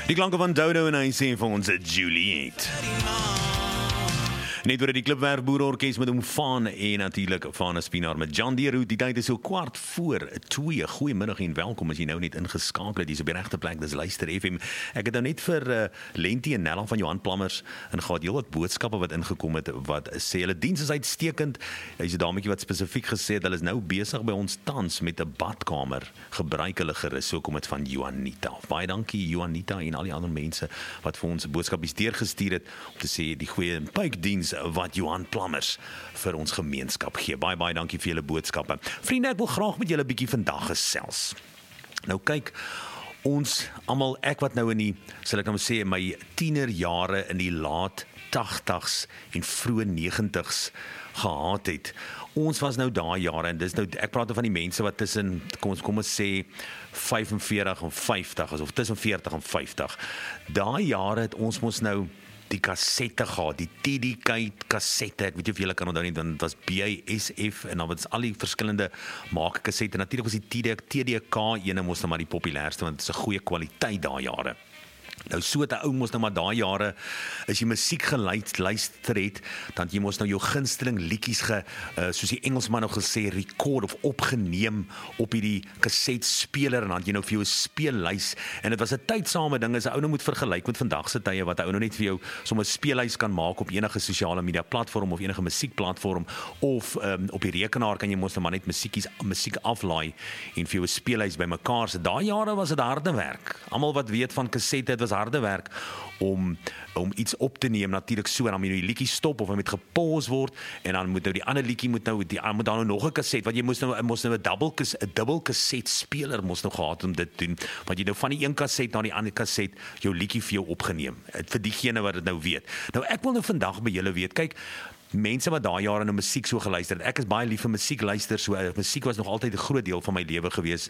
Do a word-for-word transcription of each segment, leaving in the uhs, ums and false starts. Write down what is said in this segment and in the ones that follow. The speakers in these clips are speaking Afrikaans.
Die klanke van Dodo en hy sê vir ons Juliet. Net oor die Klipwerk-Boere-Orkes met Omfaan en natuurlik Fana Spinaar met John Deere. Die tyd is so kwart voor twee. Goeiemiddag en welkom as jy nou net ingeskakel het. Dis op die regte plek, dis Luister F M. Ek het nou net vir uh, Lentie en Nella van Johan Plammers en gehad heel wat boodskappe wat ingekom het wat sê hulle diens is uitstekend. Hy's 'n dametjie wat spesifiek gesê het hulle is nou besig by ons tans met 'n badkamer. Gebruik hulle gerus. So kom dit van Johanita. Baie dankie Johanita en al die ander mense wat vir ons boodskapies deurgestuur het om te sê die goeie puikdiens wat Johan Plammers vir ons gemeenskap gee. Baie, baie dankie vir julle boodskappe. Vriende, ek wil graag met julle 'n bietjie vandag gesels. Nou kyk, ons almal, ek wat nou in die, sal ek nou sê, my tienerjare in die laat tagtigs en vroeë negentigs gehad het. Ons was nou daai jare en dis nou, ek praat van die mense wat tussen, kom ons kom ons sê vyfenveertig en vyftig, of tussen veertig en vyftig. Daai jare het ons mos nou die kassette gehad, die T D K kassette, ek weet nie of julle kan onthou nie, dan was B A S F en dan was al die verskillende maak kassette. Natuurlik was die T D K ene mos nou maar die populairste, want dit is 'n goeie kwaliteit daai jare. Nou so 'n ou mos nou maar daai jare, as jy musiek geluister het, dan jy mos nou jou gunsteling liedjies ge, uh, soos die Engelsman nou gesê, record of opgeneem op hierdie kasetspeler en dan jy nou vir jou 'n speellys en dit was 'n tydsame ding, as 'n ou nou moet vergelyk met vandag se tye wat 'n ou nou net vir jou sommer 'n speellys kan maak op enige sosiale media platform of enige musiekplatform of um, op die rekenaar kan jy mos nou maar net musiekies musiek aflaai en vir jou 'n speellys bymekaar sit. Daai jare was dit harde werk. Almal wat weet van kassette, dit was harde werk om om iets op te neem, natuurlik so, en dan moet jy die liedjie stop of hy moet gepause word en dan moet nou die ander liedjie moet nou die moet dan nou nog 'n kaset, wat jy moes nou moes nou 'n dubbel 'n dubbel kaset speler moes nou gehad om dit te doen, want jy nou van die een kaset na die ander kaset jou liedjie vir jou opgeneem. Vir diegene wat dit nou weet. Nou ek wil nou vandag by julle weet, kyk, mense wat daai jare nou musiek so geluister het. Ek is baie lief vir musiek luister, so uh, musiek was nog altyd 'n groot deel van my lewe gewees.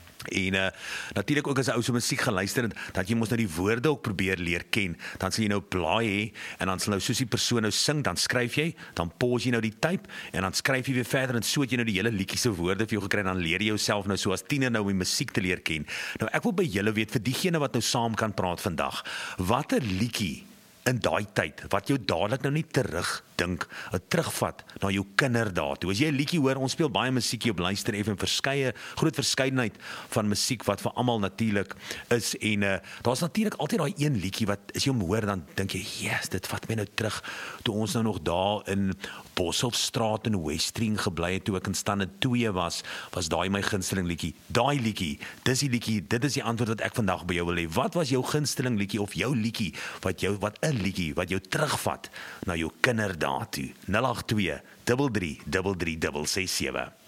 En uh, natuurlik ook as 'n ou so musiek geluister het, dat jy mos nou die woorde ook probeer leer ken, dan sal jy nou blaai hê en dan sal nou soos die persoon nou sing, dan skryf jy, dan pause jy nou die tape en dan skryf jy weer verder en so het jy nou die hele liedjie se woorde vir jou gekry, dan leer jy jouself nou so as tiener nou om die musiek te leer ken. Nou ek wil by julle weet, vir diegene wat nou saam kan praat vandag, watter liedjie in daai tyd wat jou dadelik nou net terug dink, terugvat na jou kinderdae toe. As jy 'n liedjie hoor, ons speel baie musiek hier op Luister F M, verskeie groot verskeidenheid van musiek wat vir almal natuurlik is en uh, daar's natuurlik altyd daai een liedjie wat as jy hom hoor dan dink jy, "Yes, dit vat my nou terug toe ons nou nog daar in Bosselstraat in Westring gebly het toe ek in stande twee was, was daai my gunsteling liedjie." Daai liedjie, dis die liedjie, dit is die antwoord wat ek vandag by jou wil hê. Wat was jou gunsteling liedjie of jou liedjie wat jou wat 'n liedjie wat jou terugvat na jou kinderdae toe? nul agt twee, drie drie, drie drie, ses ses sewe.